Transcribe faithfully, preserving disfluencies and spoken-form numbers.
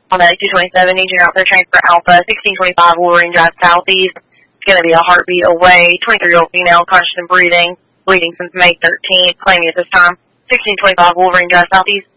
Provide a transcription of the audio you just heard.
On the two twenty-seven, need you out there transfer Alpha, sixteen twenty-five Wolverine Drive Southeast. It's going to be a heartbeat away. twenty-three-year-old female, conscious and breathing, bleeding since May thirteenth, claiming at this time. sixteen twenty-five Wolverine Drive Southeast.